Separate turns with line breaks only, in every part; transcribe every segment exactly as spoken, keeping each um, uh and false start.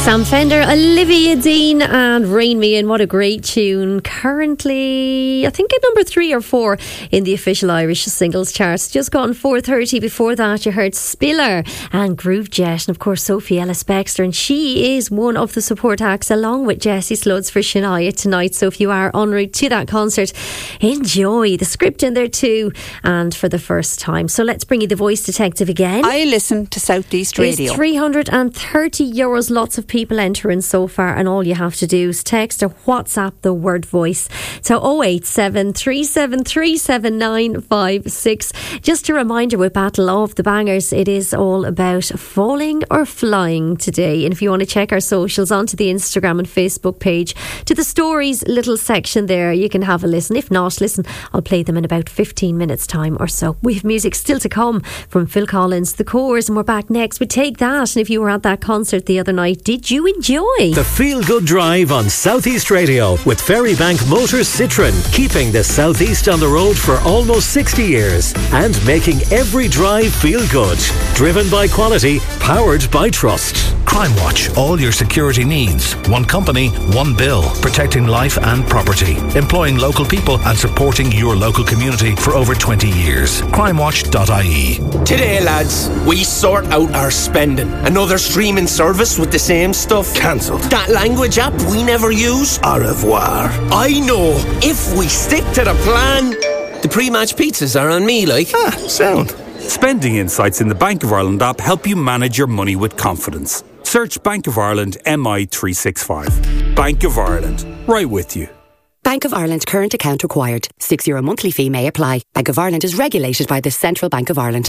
Sam Fender, Olivia Dean and Rain Me In. What a great tune. Currently, I think at number three or four in the official Irish singles charts. Just gone four thirty. Before that, you heard Spiller and Groove Jet. And of course, Sophie Ellis-Bextor. And she is one of the support acts along with Jessie Sludds for Shania tonight. So if you are en route to that concert, enjoy the script in there too. And for the first time. So let's bring you the voice detective again.
I listen to Southeast Radio.
It's three hundred thirty euros. Lots of people entering so far, and all you have to do is text or WhatsApp the word voice to oh eight seven, three seven three, seven nine five six. Just a reminder, with Battle of the Bangers, it is all about falling or flying today. And if you want to check our socials, onto the Instagram and Facebook page, to the stories little section there, you can have a listen. If not, listen, I'll play them in about fifteen minutes time or so. We have music still to come from Phil Collins, The Coors, and we're back next with Take That. And if you were at that concert the other night, did you enjoy
the Feel Good Drive on Southeast Radio with Ferrybank Motors Citroen, keeping the Southeast on the road for almost sixty years and making every drive feel good. Driven by quality, powered by trust.
Crime Watch, all your security needs. One company, one bill. Protecting life and property. Employing local people and supporting your local community for over twenty years. crime watch dot I E.
Today, lads, we sort out our spending. Another streaming service with the same stuff.
Cancelled.
That language app we never use.
Au revoir.
I know. If we stick to the plan, the pre-match pizzas are on me, like.
Ah, sound.
Spending insights in the Bank of Ireland app help you manage your money with confidence. Search Bank of Ireland M I three sixty-five. Bank of Ireland. Right with you.
Bank of Ireland current account required. six euro monthly fee may apply. Bank of Ireland is regulated by the Central Bank of Ireland.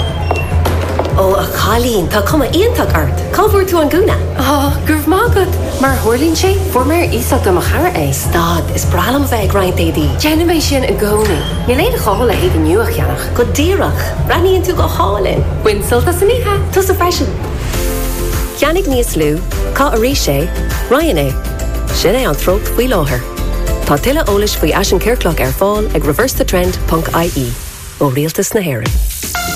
Oh, a Colleen, tá cuma ionntach art. Calvor tú an gúna.
Oh, gurf mágad. Mar hurlín sé, for mer isach do machar é.
Stad, is bralam veg raint édi.
Jenna sin a goni. Ni leid a chahol a heg a nuach janach.
Go dirach. Rani into go hallin.
Winsel tas an iha.
Tus a freshen. Jannig níos lú, cá a rísé, Ryan é. Sin é an throg fwy láher. Tá tilla ólis fwy ashen kirkloch ar fáil ag reverse the trend punk I E. Ó rialtas na haireann.